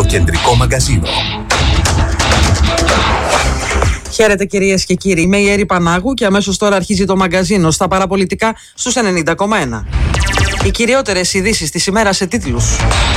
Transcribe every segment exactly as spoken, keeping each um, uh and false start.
κεντρικό μαγκαζίνο. Χαίρετε κυρίες και κύριοι, είμαι η Έρη Πανάγου και αμέσως τώρα αρχίζει το μαγκαζίνο στα παραπολιτικά στους ενενήντα κόμμα ένα. Οι κυριότερες ειδήσεις της ημέρας σε τίτλους.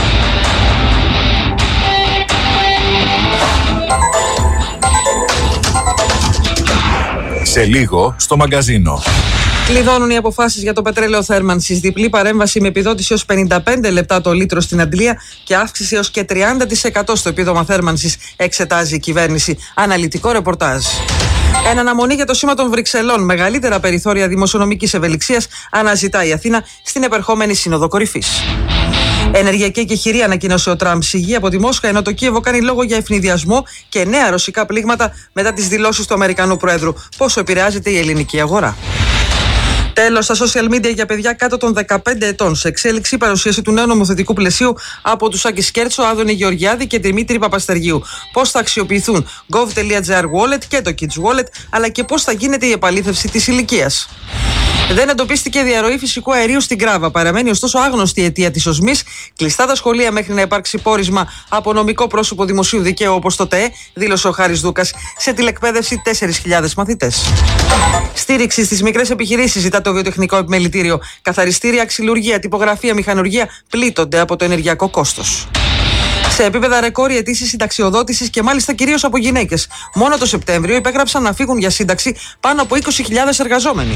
Σε λίγο στο μαγκαζίνο. Κλειδώνουν οι αποφάσεις για το πετρέλαιο θέρμανσης. Διπλή παρέμβαση με επιδότηση έως πενήντα πέντε λεπτά το λίτρο στην Αντλία και αύξηση έως και τριάντα τοις εκατό στο επίδομα θέρμανσης, εξετάζει η κυβέρνηση. Αναλυτικό ρεπορτάζ. Εν αναμονή για το σήμα των Βρυξελών, μεγαλύτερα περιθώρια δημοσιονομικής ευελιξίας αναζητά η Αθήνα στην επερχόμενη Σύνοδο Κορυφής. Ενεργειακή εκεχηρία ανακοίνωσε ο Τραμπ. Σιγή από τη Μόσχα, ενώ το Κίεβο κάνει λόγο για ευνηδιασμό και νέα ρωσικά πλήγματα μετά τις δηλώσεις του Αμερικανού Προέδρου. Πόσο επηρεάζεται η ελληνική αγορά. Τέλος, στα social media για παιδιά κάτω των δεκαπέντε ετών. Σε εξέλιξη η παρουσίαση του νέου νομοθετικού πλαισίου από τους Άκη Σκέρτσο, Άδωνη Γεωργιάδη και Δημήτρη Παπαστεργίου. Πώς θα αξιοποιηθούν gov.gr wallet και το kids wallet, αλλά και πώς θα γίνεται η επαλήθευση της ηλικίας. Δεν εντοπίστηκε διαρροή φυσικού αερίου στην Κράβα. Παραμένει ωστόσο άγνωστη η αιτία της οσμής. Κλειστά τα σχολεία μέχρι να υπάρξει πόρισμα από νομικό πρόσωπο δημοσίου δικαίου όπως το ΤΕΕ, δήλωσε ο Χάρης Δούκας. Σε τηλεκπαίδευση τέσσερις χιλιάδες μαθητές. Στήριξη στις μικρές επιχειρήσεις ζητά το βιοτεχνικό επιμελητήριο. Καθαριστήρια, ξυλουργία, τυπογραφία, μηχανουργία πλήττονται από το ενεργειακό κόστος. Σε επίπεδα ρεκόρ οι αιτήσεις συνταξιοδότησης και μάλιστα κυρίως από γυναίκες. Μόνο το Σεπτέμβριο υπέγραψαν να φύγουν για σύνταξη πάνω από είκοσι χιλιάδες εργαζόμενοι.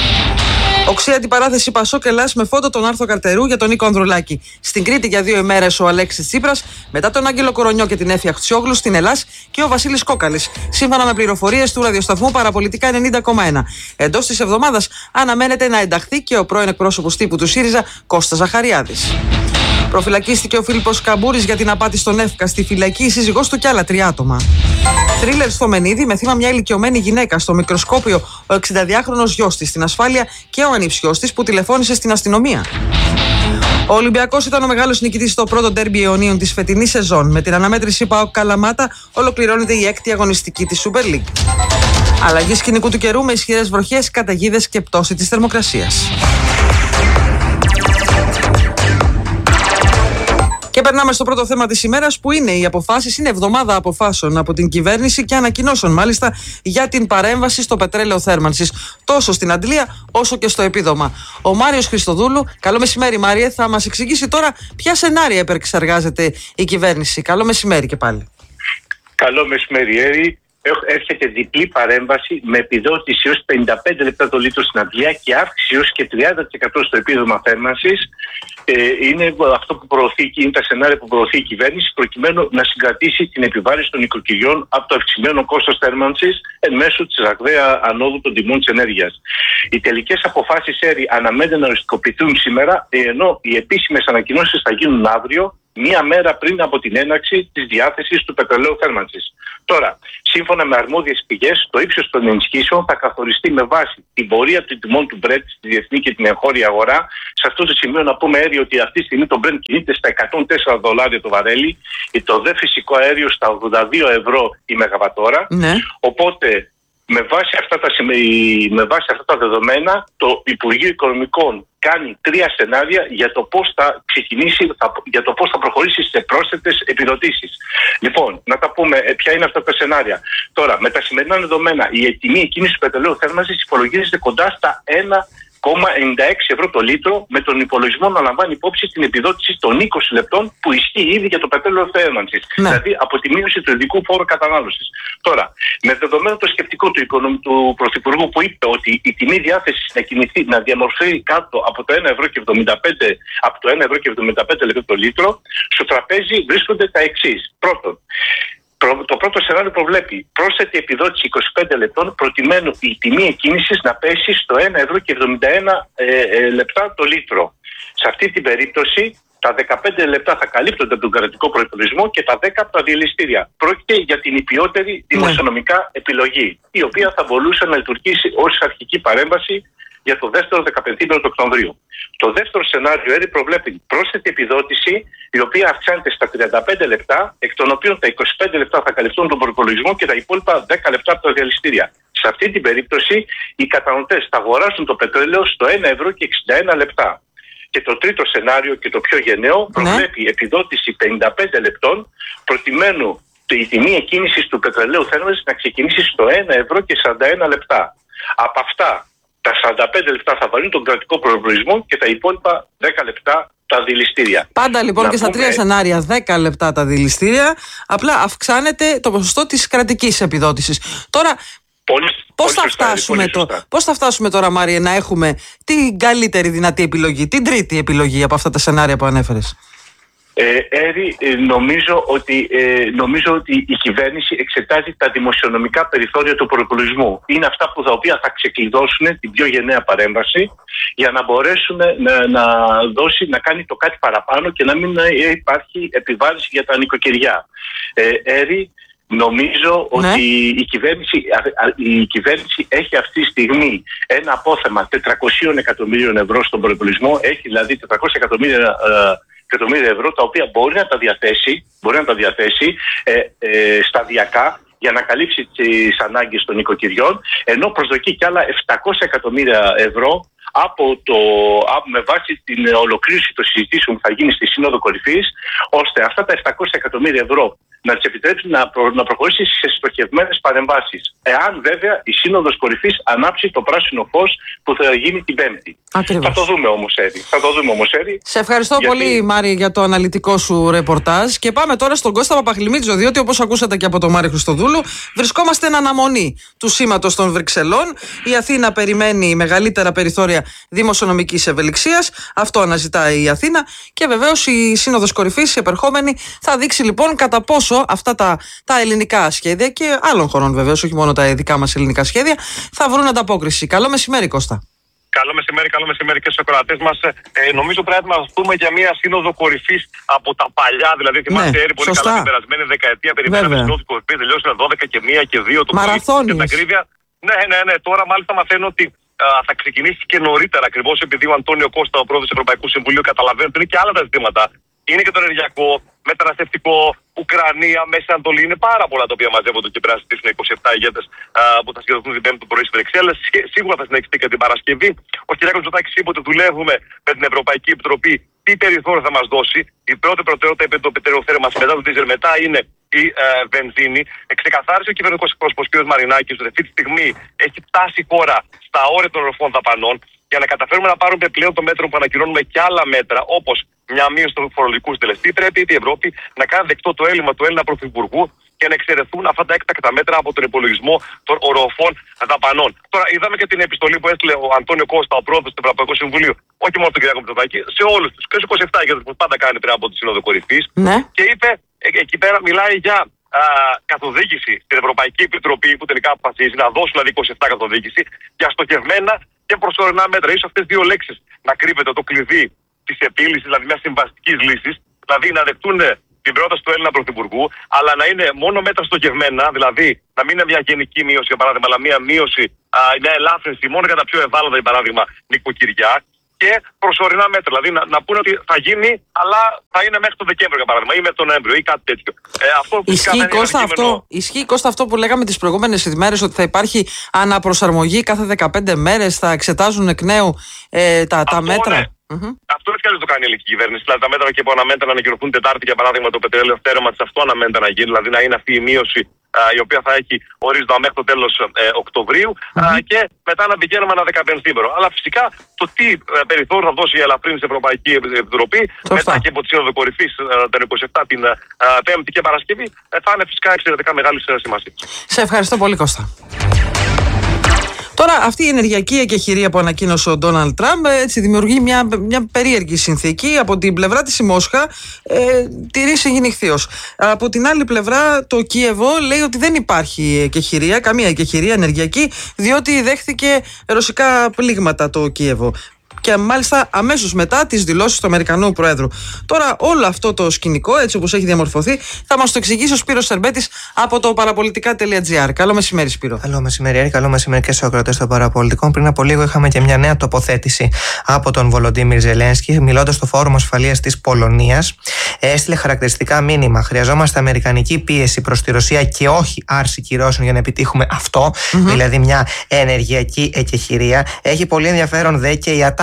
Οξύ αντιπαράθεση Πασόκ Ελλάς με φόντο τον Άρθρο Καρτερού για τον Νίκο Ανδρουλάκη. Στην Κρήτη για δύο ημέρες ο Αλέξης Τσίπρας, μετά τον Άγγελο Κορονιό και την Έφη Αχτσιόγλου στην Ελλάς και ο Βασίλης Κόκαλης. Σύμφωνα με πληροφορίες του ραδιοσταθμού Παραπολιτικά ενενήντα κόμμα ένα. Εντός της εβδομάδας αναμένεται να ενταχθεί και ο πρώην εκπρόσωπος τύπου του ΣΥΡΙΖΑ Κώστας Ζαχαριάδης. Προφυλακίστηκε ο Φίλιππος Καμπούρης για την απάτη στον Εύκα. Στη φυλακή η σύζυγός του και άλλα τρία άτομα. Θρίλερ στο Μενίδη με θύμα μια ηλικιωμένη γυναίκα. Στο μικροσκόπιο ο εξηνταδυάχρονος γιος της στην ασφάλεια και ο ανιψιός της που τηλεφώνησε στην αστυνομία. Ο Ολυμπιακός ήταν ο μεγάλος νικητής στο πρώτο ντέρμπι αιωνίων της φετινής σεζόν. Με την αναμέτρηση ΠΑΟΚ Καλαμάτα ολοκληρώνεται η έκτη αγωνιστική της Super League. Αλλαγή σκηνικού του καιρού με ισχυρές βροχές, καταιγίδες και πτώση της θερμοκρασίας. Και περνάμε στο πρώτο θέμα της ημέρας που είναι οι αποφάσεις, είναι εβδομάδα αποφάσεων από την κυβέρνηση και ανακοινώσεων μάλιστα για την παρέμβαση στο πετρέλαιο θέρμανσης τόσο στην Αντλία όσο και στο επίδομα. Ο Μάριος Χριστοδούλου, καλό μεσημέρι Μάριε, θα μας εξηγήσει τώρα ποια σενάρια επεξεργάζεται η κυβέρνηση. Καλό μεσημέρι και πάλι. Καλό μεσημέρι Έρη. Έρχεται διπλή παρέμβαση με επιδότηση έως πενήντα πέντε λεπτά το λίτρο στην Αντλία και αύξηση έως και τριάντα τοις εκατό στο επίδομα θέρμανσης. Ε, είναι αυτό που προωθεί, είναι τα σενάρια που προωθεί η κυβέρνηση προκειμένου να συγκρατήσει την επιβάρυνση των νοικοκυριών από το αυξημένο κόστος θέρμανσης εν μέσω της ραγδαία ανόδου των τιμών της ενέργειας. Οι τελικές αποφάσεις Έρη αναμένεται να οριστικοποιηθούν σήμερα, ενώ οι επίσημες ανακοινώσεις θα γίνουν αύριο, μία μέρα πριν από την έναρξη της διάθεσης του πετρελαίου θέρμανσης. Τώρα, σύμφωνα με αρμόδιες πηγές, το ύψος των ενισχύσεων θα καθοριστεί με βάση την πορεία των τιμών του Brent στη διεθνή και την εγχώρια αγορά. Σε αυτό το σημείο να πούμε Έρη ότι αυτή τη στιγμή το Brent κινείται στα εκατόν τέσσερα δολάρια το βαρέλι, το δε φυσικό αέριο στα ογδόντα δύο ευρώ η μεγαβατόρα. Ναι. Οπότε, με βάση, αυτά τα, με βάση αυτά τα δεδομένα, το Υπουργείο Οικονομικών κάνει τρία σενάρια για το πώς θα ξεκινήσει, θα, για το πώς θα προχωρήσει σε πρόσθετες επιδοτήσεις. Λοιπόν, να τα πούμε ποια είναι αυτά τα σενάρια. Τώρα, με τα σημερινά δεδομένα, η τιμή εκκίνησης του πετρελαίου θέρμανσης υπολογίζεται κοντά στα ένα κόμμα ενενήντα έξι ευρώ το λίτρο, με τον υπολογισμό να λαμβάνει υπόψη την επιδότηση των είκοσι λεπτών που ισχύει ήδη για το πετρέλαιο θέρμανσης. Ναι. Δηλαδή από τη μείωση του ειδικού φόρου κατανάλωσης. Τώρα, με δεδομένο το σκεπτικό του, οικονομ... του Πρωθυπουργού που είπε ότι η τιμή διάθεσης να κινηθεί, να διαμορφωθεί κάτω από το ένα ευρώ και εβδομήντα πέντε, από το ένα ευρώ και εβδομήντα πέντε λεπτό το λίτρο, στο τραπέζι βρίσκονται τα εξής. Πρώτον, το πρώτο σενάριο προβλέπει πρόσθετη επιδότηση είκοσι πέντε λεπτών προκειμένου η τιμή εκκίνησης να πέσει στο ένα ευρώ και εβδομήντα ένα ε, ε, λεπτά το λίτρο. Σε αυτή την περίπτωση τα δεκαπέντε λεπτά θα καλύπτονται από τον κρατικό προϋπολογισμό και τα δέκα από τα διελιστήρια. Πρόκειται για την υπιότερη δημοσιονομικά επιλογή, η οποία θα μπορούσε να λειτουργήσει ως αρχική παρέμβαση για το δεύτερο δεκαπενθήμερο του Οκτωβρίου. Το δεύτερο σενάριο Έρη προβλέπει πρόσθετη επιδότηση, η οποία αυξάνεται στα τριάντα πέντε λεπτά, εκ των οποίων τα είκοσι πέντε λεπτά θα καλυφθούν τον προϋπολογισμό και τα υπόλοιπα δέκα λεπτά από τα διαλυστήρια. Σε αυτή την περίπτωση, οι καταναλωτές θα αγοράσουν το πετρέλαιο στο ένα ευρώ και εξήντα ένα λεπτά. Και το τρίτο σενάριο και το πιο γενναίο προβλέπει ναι. επιδότηση πενήντα πέντε λεπτών προκειμένου η τιμή εκκίνησης του πετρελαίου θέρμανσης να ξεκινήσει στο ένα ευρώ και σαράντα ένα λεπτά. Από αυτά τα σαράντα πέντε λεπτά θα βαρύνουν τον κρατικό προϋπολογισμό και τα υπόλοιπα δέκα λεπτά τα δηληστήρια. Πάντα λοιπόν να και στα πούμε... τρία σενάρια δέκα λεπτά τα δηληστήρια, απλά αυξάνεται το ποσοστό της κρατικής επιδότησης. Τώρα, πολύ, πώς, πολύ θα σωστά, φτάσουμε πολύ το, πώς θα φτάσουμε τώρα, Μάριε, να έχουμε την καλύτερη δυνατή επιλογή, την τρίτη επιλογή από αυτά τα σενάρια που ανέφερες? Ε, Έρη, νομίζω ότι, ε, νομίζω ότι η κυβέρνηση εξετάζει τα δημοσιονομικά περιθώρια του προϋπολογισμού. Είναι αυτά που τα οποία θα ξεκλειδώσουν την πιο γενναία παρέμβαση για να μπορέσουν να, να, δώσει, να κάνει το κάτι παραπάνω και να μην υπάρχει επιβάρυνση για τα νοικοκυριά. Ε, Έρη, νομίζω ναι. ότι η κυβέρνηση, η κυβέρνηση έχει αυτή τη στιγμή ένα απόθεμα τετρακόσια εκατομμύριων ευρώ στον προϋπολογισμό. Έχει δηλαδή τετρακόσια εκατομμύρια εκατομμύρια ευρώ τα οποία μπορεί να τα διαθέσει, μπορεί να τα διαθέσει ε, ε, σταδιακά για να καλύψει τις ανάγκες των νοικοκυριών, ενώ προσδοκεί κι άλλα επτακόσια εκατομμύρια ευρώ από το, από, με βάση την ολοκλήρωση των συζητήσεων που θα γίνει στη Σύνοδο Κορυφής, ώστε αυτά τα επτακόσια εκατομμύρια ευρώ να τις επιτρέψει να, προ, να προχωρήσει σε στοχευμένες παρεμβάσεις. Εάν βέβαια η Σύνοδος Κορυφής ανάψει το πράσινο φως που θα γίνει την Πέμπτη. Ακριβώς. Θα το δούμε όμως, Έρη. Θα το δούμε όμως, Έρη. Σε ευχαριστώ γιατί... πολύ, Μάρη, για το αναλυτικό σου ρεπορτάζ. Και πάμε τώρα στον Κώστα Παπαχλημίτζο, διότι όπως ακούσατε και από τον Μάρη Χριστοδούλου, βρισκόμαστε εν αναμονή του σήματος των Βρυξελών. Η Αθήνα περιμένει μεγαλύτερα περιθώρια δημοσιονομικής ευελιξίας. Αυτό αναζητάει η Αθήνα. Και βεβαίως η Σύνοδος Κορυφής, η επερχόμενη, θα δείξει λοιπόν κατά πόσο αυτά τα, τα ελληνικά σχέδια και άλλων χωρών βεβαίως, όχι μόνο τα δικά μας ελληνικά σχέδια, θα βρουν ανταπόκριση. Καλό μεσημέρι, Κώστα. Καλό μεσημέρι, καλό μεσημέρι και στους ακροατές μας. Ε, νομίζω πρέπει να δούμε για μια σύνοδο κορυφής από τα παλιά. Δηλαδή, θυμάστε, Έρη, πολύ καλά την περασμένη δεκαετία. Περιμέναμε σύνοδο κορυφής, τελειώσαμε δώδεκα και μία και δύο το πρωί. Και τα ακρίβεια. Ναι, ναι, ναι. Τώρα μάλιστα μαθαίνω ότι α, θα ξεκινήσει και νωρίτερα, ακριβώς επειδή ο Αντώνιο Κώστα, ο πρόεδρος του Ευρωπαϊκού Συμβουλίου, καταλαβαίνει ότι είναι και άλλα τα ζητήματα. Είναι και το ενεργειακό, μεταναστευτικό, Ουκρανία, Μέση Ανατολή. Είναι πάρα πολλά τα οποία μαζεύονται και πρέπει να συζητήσουν είκοσι επτά ηγέτες που θα συγκεντρωθούν την Πέμπτη το πρωί στις Βρυξέλλες. Σίγουρα θα συνεχιστεί και την Παρασκευή. Ο κ. Μητσοτάκης είπε ότι δουλεύουμε με την Ευρωπαϊκή Επιτροπή τι περιθώριο θα μας δώσει. Η πρώτη προτεραιότητα, είπε το πετρελαιοθέρμανση, μετά το δίζελ, μετά είναι η ε, βενζίνη. Εξεκαθάρισε ο κυβερνητικός εκπρόσωπος κ. Μαρινάκης ότι αυτή τη στιγμή έχει φτάσει η χώρα στα όρια των οροφών δαπανών. Για να καταφέρουμε να πάρουμε πλέον το μέτρο που ανακοινώνουμε και άλλα μέτρα, όπως μια μείωση του φορολογικού συντελεστή, πρέπει η Ευρώπη να κάνει δεκτό το έλλειμμα του Έλληνα Πρωθυπουργού και να εξαιρεθούν αυτά τα έκτακτα μέτρα από τον υπολογισμό των οροφών δαπανών. Τώρα, είδαμε και την επιστολή που έστειλε ο Αντώνιο Κώστα, ο πρόεδρος του Ευρωπαϊκού Συμβουλίου, όχι μόνο τον κ. Μητσοτάκη, σε όλους τους και στους είκοσι επτά ηγέτες που πάντα κάνει πριν από τη Σύνοδο Κορυφής. Ναι. Και είπε, ε, εκεί πέρα μιλάει για α, καθοδήγηση στην Ευρωπαϊκή Επιτροπή που τελικά αποφασίζει να δώσουν δηλαδή είκοσι επτά καθοδήγηση για στοχευμένα και προσωρινά μέτρα. Ίσως αυτές δύο λέξεις να κρύβεται το κλειδί της επίλυσης, δηλαδή μια συμβαστικής λύσης, δηλαδή να δεχτούν την πρόταση του Έλληνα Πρωθυπουργού, αλλά να είναι μόνο μέτρα στοχευμένα, δηλαδή να μην είναι μια γενική μείωση, για παράδειγμα, αλλά μια μείωση, α, μια ελάφρυνση μόνο για τα πιο ευάλωτα, για παράδειγμα, νοικοκυριά, και προσωρινά μέτρα. Δηλαδή να, να πούνε ότι θα γίνει, αλλά θα είναι μέχρι τον Δεκέμβριο, για παράδειγμα, ή μέχρι τον Νοέμβριο, ή κάτι τέτοιο. Ε, αυτό ισχύει, Κώστα, αυτό, ισχύει Κώστα αυτό που λέγαμε τις προηγούμενες ημέρες, ότι θα υπάρχει αναπροσαρμογή κάθε δεκαπέντε μέρες, θα εξετάζουν εκ νέου ε, τα, τα μέτρα. Ναι. Mm-hmm. Αυτό έτσι κι το κάνει η ελληνική κυβέρνηση. Δηλαδή τα μέτρα και που αναμένεται να ανακοινωθούν Τετάρτη, για παράδειγμα, το πετρέλαιο θέρμανσης, αυτό αναμένεται να γίνει. Δηλαδή να είναι αυτή η μείωση α, η οποία θα έχει ορίζοντα μέχρι το τέλος ε, Οκτωβρίου mm-hmm. α, και μετά να πηγαίνουμε ένα δεκαπενθήμερο. Αλλά φυσικά το τι ε, περιθώριο θα δώσει η ελαφρύνση Ευρωπαϊκή Επιτροπή Σωστά. μετά και από τη Σύνοδο Κορυφής ε, τον είκοσι επτά την ε, Πέμπτη και Παρασκευή ε, θα είναι φυσικά εξαιρετικά μεγάλη σημασία. Σε ευχαριστώ πολύ, Κώστα. Τώρα, αυτή η ενεργειακή εκεχηρία που ανακοίνωσε ο Ντόναλντ Τραμπ έτσι δημιουργεί μια, μια περίεργη συνθήκη. Από την πλευρά της η Μόσχα ε, τηρεί συγγενιχθείως. Από την άλλη πλευρά το Κίεβο λέει ότι δεν υπάρχει εκεχηρία, καμία εκεχηρία ενεργειακή, διότι δέχθηκε ρωσικά πλήγματα το Κίεβο. Και μάλιστα αμέσως μετά τις δηλώσεις του Αμερικανού Προέδρου. Τώρα, όλο αυτό το σκηνικό, έτσι όπως έχει διαμορφωθεί, θα μας το εξηγήσει ο Σπύρος Σερμπέτης από το παραπολιτικά τελεία τζι άρ. Καλό μεσημέρι, Σπύρο. Καλό μεσημέρι, καλό μεσημέρι και στους ακροατές των παραπολιτικών. Πριν από λίγο είχαμε και μια νέα τοποθέτηση από τον Βολοντίμιρ Ζελένσκι, μιλώντας στο Φόρουμ Ασφαλείας της Πολωνίας. Έστειλε χαρακτηριστικά μήνυμα. Χρειαζόμαστε αμερικανική πίεση προς τη Ρωσία και όχι άρση κυρώσεων για να επιτύχουμε αυτό, mm-hmm. δηλαδή μια ενεργειακή εκεχηρία. Έχει πολύ ενδιαφέρον δε και η ατάκα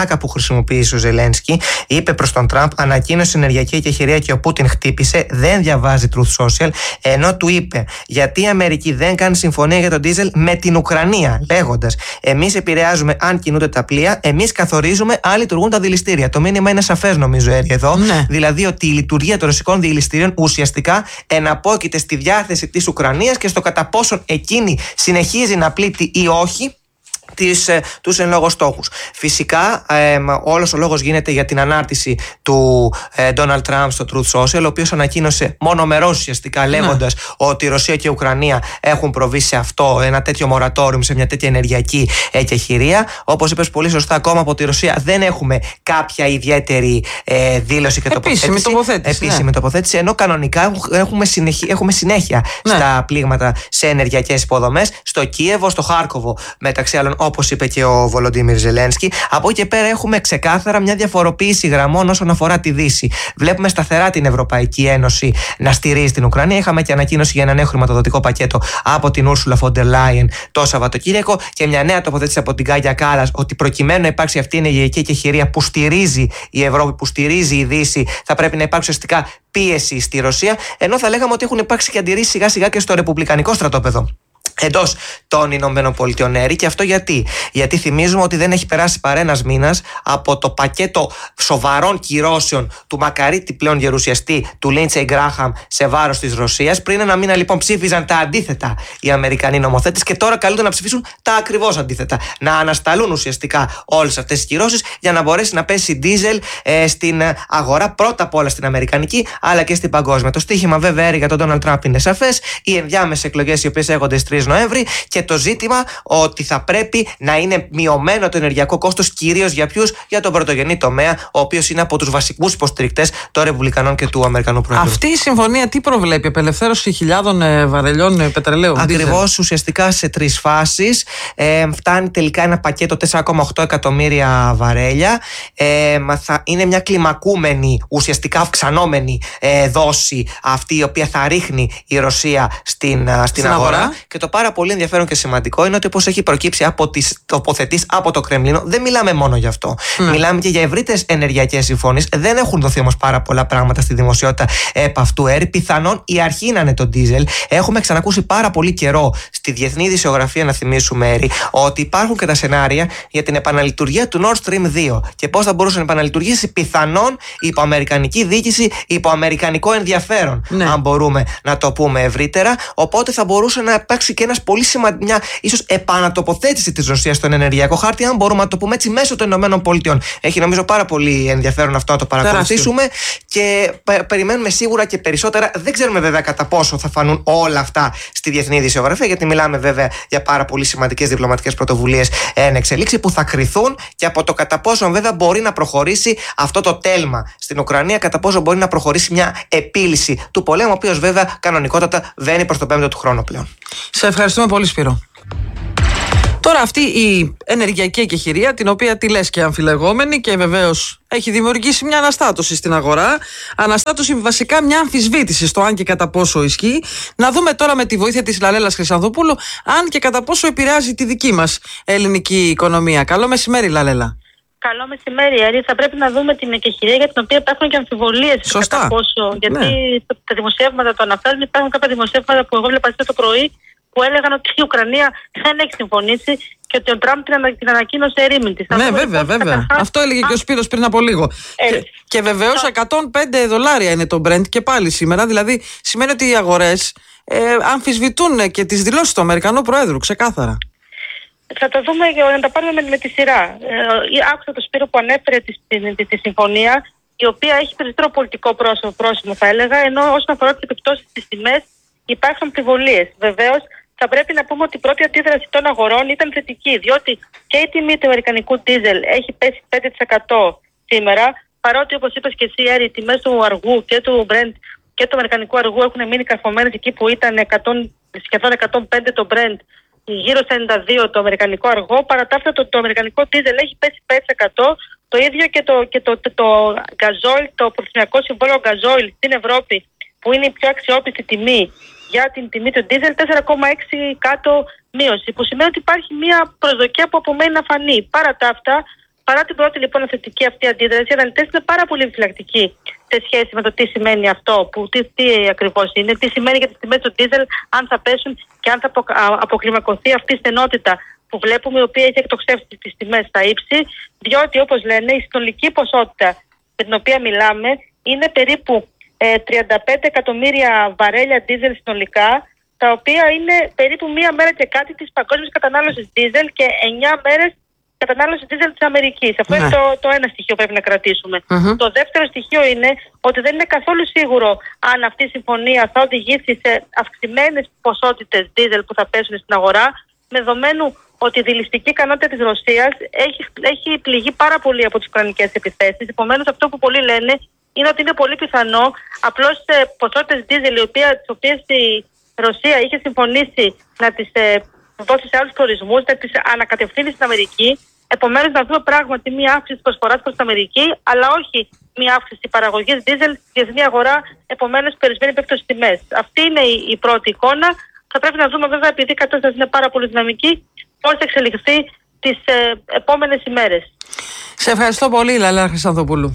πλάκα που χρησιμοποίησε ο Ζελένσκι. Είπε προς τον Τραμπ, ανακοίνωσε ενεργειακή εκεχηρία και ο Πούτιν χτύπησε. Δεν διαβάζει Truth Social. Ενώ του είπε, γιατί η Αμερική δεν κάνει συμφωνία για τον ντίζελ με την Ουκρανία, λέγοντας, εμείς επηρεάζουμε αν κινούνται τα πλοία, εμείς καθορίζουμε αν λειτουργούν τα δηληστήρια. Το μήνυμα είναι σαφές, νομίζω, Έρη, εδώ. Ναι. Δηλαδή ότι η λειτουργία των ρωσικών δηληστηρίων ουσιαστικά εναπόκειται στη διάθεση της Ουκρανίας και στο κατά πόσον εκείνη συνεχίζει να πλήττει ή όχι τις, τους εν λόγω στόχους. Φυσικά, ε, όλος ο λόγος γίνεται για την ανάρτηση του Ντόναλντ Τραμπ στο Truth Social, ο οποίος ανακοίνωσε μονομερώς ουσιαστικά λέγοντας ναι. ότι η Ρωσία και η Ουκρανία έχουν προβεί σε αυτό, ένα τέτοιο μορατόριο, σε μια τέτοια ενεργειακή εκεχηρία. Όπως είπες πολύ σωστά, ακόμα από τη Ρωσία δεν έχουμε κάποια ιδιαίτερη ε, δήλωση και τοποθέτηση. Επίσημη τοποθέτηση. Επίσημη ναι. τοποθέτηση, ενώ κανονικά έχουμε, συνεχ, έχουμε συνέχεια ναι. στα πλήγματα σε ενεργειακές υποδομές, στο Κίεβο, στο Χάρκοβο, μεταξύ άλλων, όπως είπε και ο Βολοντίμιρ Ζελένσκι. Από εκεί και πέρα έχουμε ξεκάθαρα μια διαφοροποίηση γραμμών όσον αφορά τη Δύση. Βλέπουμε σταθερά την Ευρωπαϊκή Ένωση να στηρίζει την Ουκρανία. Είχαμε και ανακοίνωση για ένα νέο χρηματοδοτικό πακέτο από την Ursula von der Leyen το Σαββατοκύριακο και μια νέα τοποθέτηση από την Κάγια Κάλλας ότι προκειμένου να υπάρξει αυτή η ενεργειακή εκεχηρία που στηρίζει η Ευρώπη, που στηρίζει η Δύση, θα πρέπει να υπάρξει ουσιαστικά πίεση στη Ρωσία. Ενώ θα λέγαμε ότι έχουν υπάρξει και αντιρρήσεις σιγά σιγά και στο ρεπουμπλικανικό στρατόπεδο εντός των Ηνωμένων Πολιτειών. Έρη, και αυτό γιατί. Γιατί θυμίζουμε ότι δεν έχει περάσει παρά ένας μήνας από το πακέτο σοβαρών κυρώσεων του μακαρίτη πλέον γερουσιαστή του Λίντσεϊ Γκράχαμ σε βάρος της Ρωσίας. Πριν ένα μήνα λοιπόν ψήφιζαν τα αντίθετα οι Αμερικανοί νομοθέτες και τώρα καλούνται να ψηφίσουν τα ακριβώς αντίθετα. Να ανασταλούν ουσιαστικά όλες αυτές τις κυρώσεις για να μπορέσει να πέσει ντίζελ ε, στην αγορά, πρώτα απ' όλα στην Αμερικανική αλλά και στην παγκόσμια. Το στίχημα βέβαια, Έρη, για τον Ντόναλντ Τραμπ είναι σαφές. Οι ενδιάμεσες εκλογές οι οποίες έχονται στις τρεις Νοέμβρη και το ζήτημα ότι θα πρέπει να είναι μειωμένο το ενεργειακό κόστος, κυρίως για ποιους? Για τον πρωτογενή τομέα, ο οποίος είναι από τους βασικούς υποστηρικτές των Ρεπουμπλικανών και του Αμερικανού Πρόεδρου. Αυτή η συμφωνία τι προβλέπει? Απελευθέρωση χιλιάδων ε, βαρελιών ε, πετρελαίου. Ακριβώς, ουσιαστικά σε τρεις φάσεις. Ε, φτάνει τελικά ένα πακέτο τέσσερα κόμμα οκτώ εκατομμύρια βαρέλια. Ε, θα είναι μια κλιμακούμενη, ουσιαστικά αυξανόμενη ε, δόση αυτή η οποία θα ρίχνει η Ρωσία στην, στην, στην αγορά. αγορά. Και το πάρα πολύ ενδιαφέρον και σημαντικό είναι ότι όπως έχει προκύψει από τις τοποθετήσεις από το Κρεμλίνο, δεν μιλάμε μόνο γι' αυτό. Mm. Μιλάμε και για ευρύτερες ενεργειακές συμφωνίες. Δεν έχουν δοθεί όμως πάρα πολλά πράγματα στη δημοσιότητα επ' αυτού, Έρη. Πιθανόν η αρχή να είναι το ντίζελ. Έχουμε ξανακούσει πάρα πολύ καιρό στη διεθνή ειδησιογραφία, να θυμίσουμε, Έρη, ότι υπάρχουν και τα σενάρια για την επαναλειτουργία του Nord Stream δύο και πώς θα μπορούσε να επαναλειτουργήσει πιθανόν υπό αμερικανική διοίκηση, υπό αμερικανικό ενδιαφέρον, ναι. αν μπορούμε να το πούμε ευρύτερα. Οπότε θα μπορούσε να υπάρξει και ένας πολύ σημαντικό, μια ίσως επανατοποθέτηση της Ρωσίας στον ενεργειακό χάρτη, αν μπορούμε να το πούμε έτσι, μέσω των Ηνωμένων Πολιτειών. Έχει νομίζω πάρα πολύ ενδιαφέρον αυτό να το παρακολουθήσουμε. Τεράστιο. Και πε, περιμένουμε σίγουρα και περισσότερα. Δεν ξέρουμε βέβαια κατά πόσο θα φανούν όλα αυτά στη διεθνή ειδησιογραφία, γιατί μιλάμε βέβαια για πάρα πολύ σημαντικές διπλωματικές πρωτοβουλίες εν εξελίξη που θα κριθούν και από το κατά πόσο βέβαια μπορεί να προχωρήσει αυτό το τέλμα στην Ουκρανία, κατά πόσο μπορεί να προχωρήσει μια επίλυση του πολέμου, ο οποίος βέβαια κανονικότατα βαίνει προς το πέμπτο του χρόνο πλέον. Σε ευχαριστούμε πολύ, Σπύρο. Τώρα αυτή η ενεργειακή εκεχηρία, την οποία τη λες και αμφιλεγόμενη και βεβαίως έχει δημιουργήσει μια αναστάτωση στην αγορά, αναστάτωση βασικά μια αμφισβήτηση στο αν και κατά πόσο ισχύει. Να δούμε τώρα με τη βοήθεια της Λαλέλας Χρυσανθοπούλου αν και κατά πόσο επηρεάζει τη δική μας ελληνική οικονομία. Καλό μεσημέρι, Λαλέλα. Καλό μεσημέρι, Άρη. Θα πρέπει να δούμε την εκεχηρία για την οποία υπάρχουν και αμφιβολίες. Σωστά. Κατά πόσο. Γιατί ναι. τα δημοσιεύματα το αναφέρουν. Υπάρχουν κάποια δημοσιεύματα που εγώ βλέπα το πρωί που έλεγαν ότι η Ουκρανία δεν έχει συμφωνήσει και ότι ο Τραμπ την, ανα, την ανακοίνωσε ερήμην της. Ναι, βέβαια, βέβαια. Καταρχάς... Αυτό έλεγε και ο Σπύρος πριν από λίγο. Ε, και και βεβαίως εκατόν πέντε δολάρια είναι το Brent και πάλι σήμερα. Δηλαδή σημαίνει ότι οι αγορές ε, αμφισβητούν και τις δηλώσεις του Αμερικανού Προέδρου, ξεκάθαρα. Θα το δούμε να τα πάρουμε με, με τη σειρά. Ε, άκουσα τον Σπύρο που ανέφερε τη, τη, τη, τη συμφωνία, η οποία έχει περισσότερο πολιτικό πρόσωπο, πρόσωπο θα έλεγα, ενώ όσον αφορά τις επιπτώσεις στις τιμές υπάρχουν αμφιβολίες. Βεβαίως, θα πρέπει να πούμε ότι η πρώτη αντίδραση των αγορών ήταν θετική, διότι και η τιμή του αμερικανικού ντίζελ έχει πέσει πέντε τοις εκατό σήμερα, παρότι όπως είπες και εσύ, Έρη, οι τιμές του αργού και του Brent και του αμερικανικού αργού έχουν μείνει καρφωμένες εκεί που ήταν εκατό, σχεδόν εκατόν πέντε το Brent, γύρω στα ενενήντα δύο το αμερικανικό αργό. Παρά τα αυτά, το, το αμερικανικό ντίζελ έχει πέσει πέντε τοις εκατό. Το ίδιο και το, και το, το, το γκαζόιλ, το προθυμιακό συμβόλαιο γκαζόιλ στην Ευρώπη, που είναι η πιο αξιόπιστη τιμή για την τιμή του ντίζελ, τέσσερα κόμμα έξι κάτω μείωση, που σημαίνει ότι υπάρχει μια προσδοκία που απομένει να φανεί. Παρά τα αυτά, Παρά την πρώτη λοιπόν θετική αυτή αντίδραση, οι αναλυτές είναι πάρα πολύ επιφυλακτικοί σε σχέση με το τι σημαίνει αυτό, που, τι, τι ακριβώς είναι, τι σημαίνει για τις τιμές του ντίζελ, αν θα πέσουν και αν θα απο, α, αποκλιμακωθεί αυτή η στενότητα που βλέπουμε, η οποία έχει εκτοξεύσει τις τιμές στα ύψη, διότι όπως λένε η συνολική ποσότητα με την οποία μιλάμε είναι περίπου ε, τριάντα πέντε εκατομμύρια βαρέλια ντίζελ συνολικά, τα οποία είναι περίπου μία μέρα και κάτι της παγκόσμιας κατανάλωσης ντίζελ και εννιά μέρες κατανάλωση ντίζελ της Αμερικής. Αυτό ναι. είναι το, το ένα στοιχείο που πρέπει να κρατήσουμε. Mm-hmm. Το δεύτερο στοιχείο είναι ότι δεν είναι καθόλου σίγουρο αν αυτή η συμφωνία θα οδηγήσει σε αυξημένες ποσότητες ντίζελ που θα πέσουν στην αγορά, με δεδομένου ότι η δηληστική ικανότητα της Ρωσίας έχει, έχει πληγεί πάρα πολύ από τις ουκρανικές επιθέσεις. Επομένως, αυτό που πολλοί λένε είναι ότι είναι πολύ πιθανό απλώς σε ποσότητες ντίζελ, τις οποίες η Ρωσία είχε συμφωνήσει να τις ε, δώσει σε άλλους προορισμούς, να τις ανακατευθύνει στην Αμερική. Επομένως, να δούμε πράγματι μία αύξηση της προσφοράς προς την Αμερική, αλλά όχι μία αύξηση παραγωγής ντίζελ στη διεθνή αγορά, επομένως περιορισμένη επίπτωση στις τιμές. Αυτή είναι η, η πρώτη εικόνα. Θα πρέπει να δούμε, βέβαια, επειδή η κατάσταση είναι πάρα πολύ δυναμική, πώς θα εξελιχθεί τις ε, επόμενες ημέρες. Σε ευχαριστώ πολύ, Λαλά Χρυσανθοπούλου.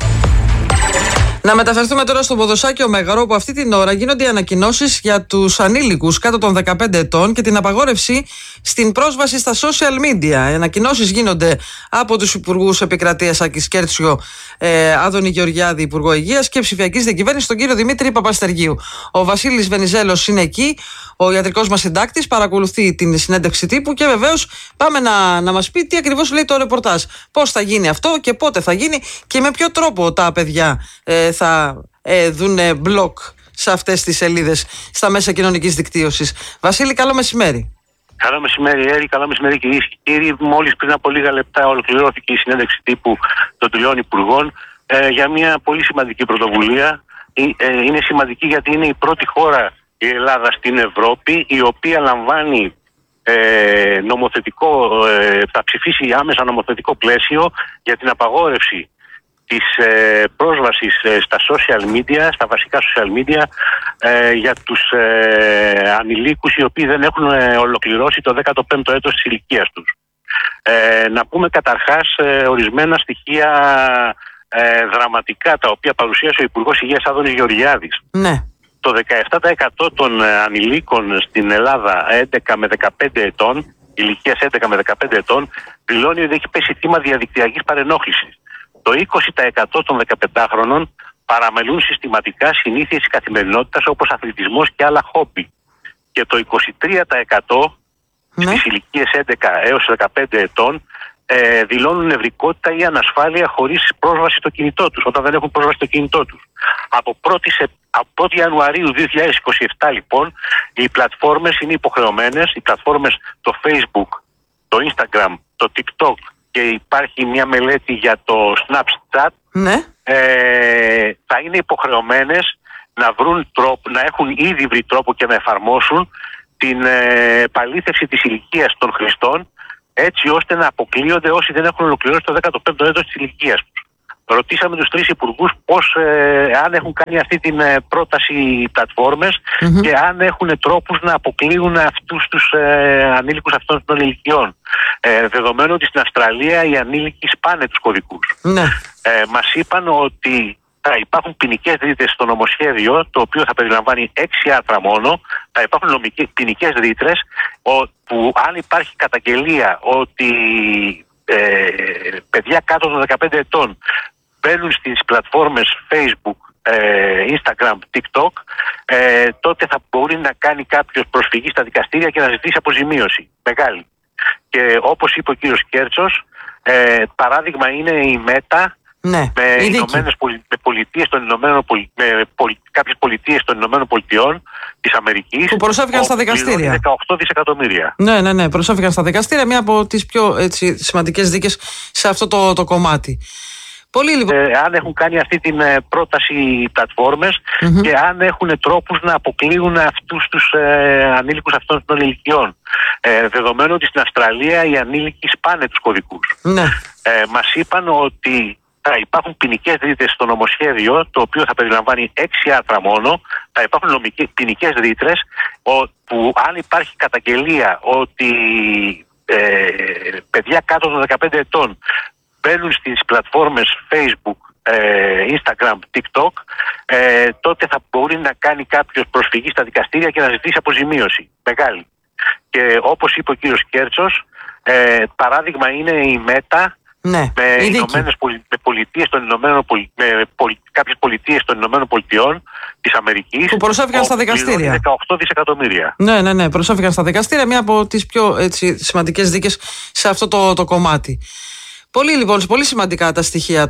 Να μεταφερθούμε τώρα στο Ποδοσάκιο Μέγαρο, όπου αυτή την ώρα γίνονται οι ανακοινώσεις για τους ανήλικους κάτω των δεκαπέντε ετών και την απαγόρευση στην πρόσβαση στα social media. Οι ανακοινώσεις γίνονται από τους Υπουργούς Επικρατείας Άκης Κέρτσιο, ε, Άδωνη Γεωργιάδη, Υπουργό Υγείας, και Ψηφιακής Διακυβέρνησης, τον κύριο Δημήτρη Παπαστεργίου. Ο Βασίλης Βενιζέλος είναι εκεί, ο ιατρικός μας συντάκτης, παρακολουθεί την συνέντευξη τύπου και βεβαίως πάμε να, να μας πει τι ακριβώς λέει το ρεπορτάζ. Πώς θα γίνει αυτό και πότε θα γίνει και με ποιο τρόπο τα παιδιά ε, θα ε, δουν μπλοκ σε αυτές τις σελίδες στα μέσα κοινωνικής δικτύωσης. Βασίλη, καλό μεσημέρι. Καλό μεσημέρι, Έρη, καλό μεσημέρι, κυρίες και κύριοι. Μόλις πριν από λίγα λεπτά ολοκληρώθηκε η συνέντευξη τύπου των τριών υπουργών ε, για μια πολύ σημαντική πρωτοβουλία. Ε, ε, είναι σημαντική γιατί είναι η πρώτη χώρα, η Ελλάδα, στην Ευρώπη, η οποία λαμβάνει ε, νομοθετικό, ε, θα ψηφίσει άμεσα νομοθετικό πλαίσιο για την απαγόρευση της ε, πρόσβασης ε, στα social media, στα βασικά social media ε, για τους ε, ανηλίκους οι οποίοι δεν έχουν ε, ολοκληρώσει το δέκατο πέμπτο έτος της ηλικίας τους. Ε, να πούμε καταρχάς ε, ορισμένα στοιχεία ε, δραματικά, τα οποία παρουσίασε ο Υπουργός Υγείας Άδωνης Γεωργιάδης. Ναι. Το δεκαεπτά τοις εκατό των ε, ανηλίκων στην Ελλάδα έντεκα με δεκαπέντε ετών, ηλικίας έντεκα με δεκαπέντε ετών, δηλώνει ότι έχει πέσει θύμα διαδικτυακής παρενόχλησης. Το είκοσι τοις εκατό των δεκαπεντάχρονων παραμελούν συστηματικά συνήθειες της καθημερινότητας όπως αθλητισμός και άλλα χόμπι. Και το είκοσι τρία τοις εκατό ναι. στις ηλικίες έντεκα έως δεκαπέντε ετών ε, δηλώνουν νευρικότητα ή ανασφάλεια χωρίς πρόσβαση στο κινητό τους, όταν δεν έχουν πρόσβαση στο κινητό τους. Από πρώτη Ιανουαρίου δύο χιλιάδες είκοσι επτά λοιπόν οι πλατφόρμες είναι υποχρεωμένες, οι πλατφόρμες το Facebook, το Instagram, το TikTok, και υπάρχει μια μελέτη για το Snapchat, ναι. ε, θα είναι υποχρεωμένες να βρουν τρόπο, να έχουν ήδη βρει τρόπο και να εφαρμόσουν την ε, επαλήθευση της ηλικίας των χρηστών, έτσι ώστε να αποκλείονται όσοι δεν έχουν ολοκληρώσει το δέκατο πέμπτο έτος της ηλικίας τους. Ρωτήσαμε τους τρεις υπουργούς πώς, ε, αν έχουν κάνει αυτή την ε, πρόταση οι πλατφόρμες mm-hmm. και αν έχουν τρόπους να αποκλείουν αυτούς τους ε, ανήλικους αυτών των ηλικιών. Ε, δεδομένου ότι στην Αυστραλία οι ανήλικοι σπάνε τους κωδικούς. Ναι. Ε, μας είπαν ότι θα υπάρχουν ποινικές ρήτρες στο νομοσχέδιο, το οποίο θα περιλαμβάνει έξι άρθρα μόνο. Θα υπάρχουν ποινικές ρήτρες που αν υπάρχει καταγγελία ότι ε, παιδιά κάτω των δεκαπέντε ετών μπαίνουν στις πλατφόρμες Facebook, ε, Instagram, TikTok, ε, τότε θα μπορεί να κάνει κάποιος προσφυγή στα δικαστήρια και να ζητήσει αποζημίωση μεγάλη. Και όπως είπε ο κύριος Κέρτσος, ε, παράδειγμα είναι η ΜΕΤΑ, ναι, με, Ηνωμένες Πολι... με, πολιτείες των Ηνωμένων Πολι... με πολι... κάποιες πολιτείες των Ηνωμένων Πολιτειών της Αμερικής, που προσέφηκαν στα δικαστήρια. δεκαοκτώ δισεκατομμύρια. Ναι, ναι, ναι, προσέφηκαν στα δικαστήρια, μία από τις πιο έτσι, σημαντικές δίκες σε αυτό το, το κομμάτι. Πολύ λίγο. Ε, αν έχουν κάνει αυτή την ε, πρόταση οι πλατφόρμες mm-hmm. και αν έχουν τρόπους να αποκλείουν αυτούς τους ε, ανήλικους αυτών των ηλικιών. Ε, δεδομένου ότι στην Αυστραλία οι ανήλικοι σπάνε τους κωδικούς. Ναι. Ε, μας είπαν ότι θα υπάρχουν ποινικές ρήτρες στο νομοσχέδιο, το οποίο θα περιλαμβάνει έξι άρθρα μόνο. Θα υπάρχουν ποινικές ρήτρες που αν υπάρχει καταγγελία ότι ε, παιδιά κάτω των δεκαπέντε ετών μπαίνουν στις πλατφόρμες Facebook, ε, Instagram, TikTok, ε, τότε θα μπορεί να κάνει κάποιος προσφυγή στα δικαστήρια και να ζητήσει αποζημίωση μεγάλη. Και όπως είπε ο κύριος Κέρτσος, ε, παράδειγμα είναι η ΜΕΤΑ, ναι, με, Ηνωμένες Πολι... με, πολιτείες των Ηνωμένων Πολι... με πολι... κάποιες πολιτείες των Ηνωμένων Πολιτειών της Αμερικής, που προσέφηκαν στα δικαστήρια. δεκαοκτώ δισεκατομμύρια. Ναι, ναι, ναι, προσέφηκαν στα δικαστήρια, μία από τις πιο έτσι, σημαντικές δίκες σε αυτό το, το κομμάτι. Πολύ λοιπόν, πολύ σημαντικά τα στοιχεία